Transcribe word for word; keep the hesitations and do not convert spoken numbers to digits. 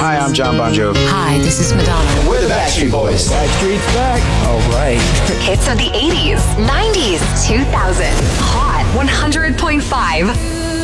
Hi, I'm John Bon Jovi. Hi, this is Madonna. We're the Backstreet Boys. Backstreet's back. All right. Hits of the eighties, nineties, two thousand. Hot one hundred point five.